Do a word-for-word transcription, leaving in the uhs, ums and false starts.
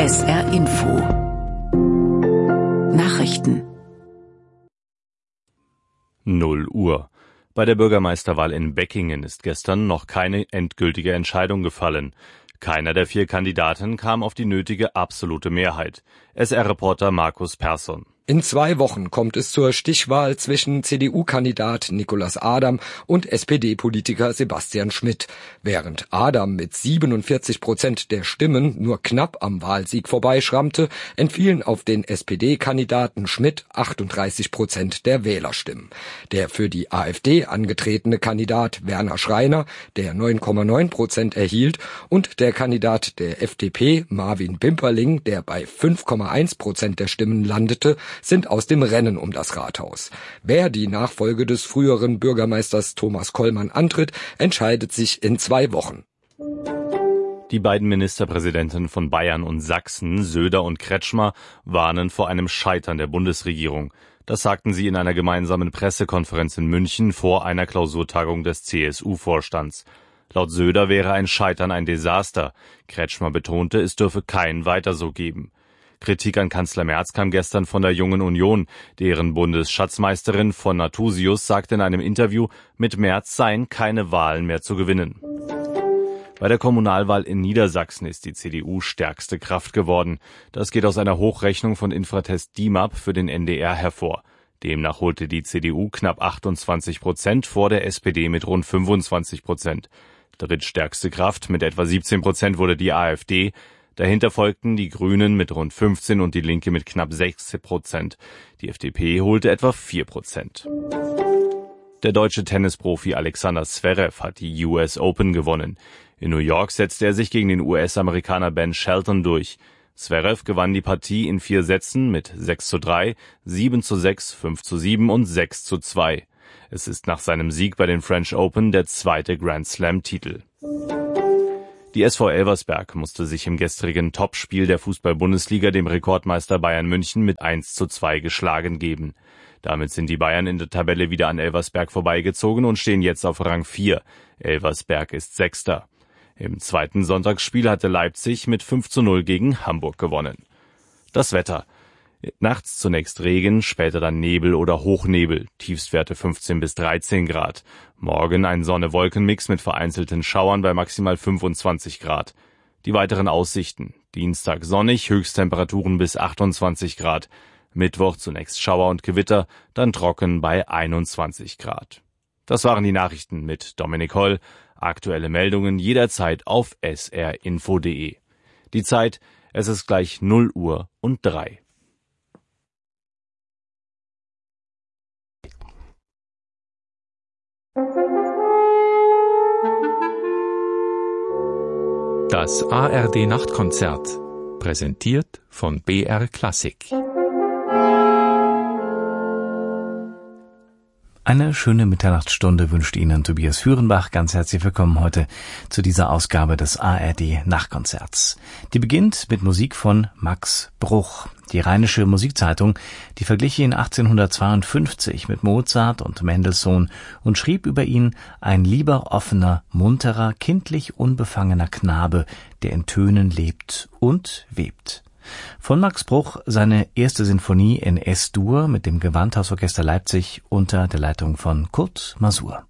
S R Info Nachrichten null Uhr. Bei der Bürgermeisterwahl in Beckingen ist gestern noch keine endgültige Entscheidung gefallen. Keiner der vier Kandidaten kam auf die nötige absolute Mehrheit. S R-Reporter Markus Persson. In zwei Wochen kommt es zur Stichwahl zwischen C D U-Kandidat Nicolas Adam und S P D-Politiker Sebastian Schmidt. Während Adam mit siebenundvierzig Prozent der Stimmen nur knapp am Wahlsieg vorbeischrammte, entfielen auf den S P D-Kandidaten Schmidt achtunddreißig Prozent der Wählerstimmen. Der für die AfD angetretene Kandidat Werner Schreiner, der neun Komma neun Prozent erhielt, und der Kandidat der F D P Marvin Bimperling, der bei fünf Komma eins Prozent der Stimmen landete, sind aus dem Rennen um das Rathaus. Wer die Nachfolge des früheren Bürgermeisters Thomas Kollmann antritt, entscheidet sich in zwei Wochen. Die beiden Ministerpräsidenten von Bayern und Sachsen, Söder und Kretschmer, warnen vor einem Scheitern der Bundesregierung. Das sagten sie in einer gemeinsamen Pressekonferenz in München vor einer Klausurtagung des C S U-Vorstands. Laut Söder wäre ein Scheitern ein Desaster. Kretschmer betonte, es dürfe kein Weiter so geben. Kritik an Kanzler Merz kam gestern von der Jungen Union. Deren Bundesschatzmeisterin von Nathusius sagte in einem Interview, mit Merz seien keine Wahlen mehr zu gewinnen. Bei der Kommunalwahl in Niedersachsen ist die C D U stärkste Kraft geworden. Das geht aus einer Hochrechnung von Infratest D I M A P für den N D R hervor. Demnach holte die C D U knapp achtundzwanzig Prozent vor der S P D mit rund fünfundzwanzig Prozent. Drittstärkste Kraft mit etwa siebzehn Prozent wurde die AfD. Dahinter folgten die Grünen mit rund fünfzehn und die Linke mit knapp sechs Prozent. Die F D P holte etwa vier Prozent. Der deutsche Tennisprofi Alexander Zverev hat die U S Open gewonnen. In New York setzte er sich gegen den U S-Amerikaner Ben Shelton durch. Zverev gewann die Partie in vier Sätzen mit sechs zu drei, sieben zu sechs, fünf zu sieben und sechs zu zwei. Es ist nach seinem Sieg bei den French Open der zweite Grand Slam-Titel. Die S V Elversberg musste sich im gestrigen Topspiel der Fußball-Bundesliga dem Rekordmeister Bayern München mit eins zu zwei geschlagen geben. Damit sind die Bayern in der Tabelle wieder an Elversberg vorbeigezogen und stehen jetzt auf Rang vier. Elversberg ist Sechster. Im zweiten Sonntagsspiel hatte Leipzig mit fünf zu null gegen Hamburg gewonnen. Das Wetter. Nachts zunächst Regen, später dann Nebel oder Hochnebel, Tiefstwerte fünfzehn bis dreizehn Grad. Morgen ein Sonne-Wolken-Mix mit vereinzelten Schauern bei maximal fünfundzwanzig Grad. Die weiteren Aussichten. Dienstag sonnig, Höchsttemperaturen bis achtundzwanzig Grad. Mittwoch zunächst Schauer und Gewitter, dann trocken bei einundzwanzig Grad. Das waren die Nachrichten mit Dominik Holl. Aktuelle Meldungen jederzeit auf s r info punkt d e. Die Zeit, es ist gleich null Uhr und drei. Das A R D-Nachtkonzert, präsentiert von B R Klassik. Eine schöne Mitternachtsstunde wünscht Ihnen Tobias Führenbach. Ganz herzlich willkommen heute zu dieser Ausgabe des A R D-Nachtkonzerts. Die beginnt mit Musik von Max Bruch. Die Rheinische Musikzeitung, die verglich ihn achtzehnhundertzweiundfünfzig mit Mozart und Mendelssohn und schrieb über ihn: ein lieber, offener, munterer, kindlich unbefangener Knabe, der in Tönen lebt und webt. Von Max Bruch seine erste Sinfonie in Es-Dur mit dem Gewandhausorchester Leipzig unter der Leitung von Kurt Masur.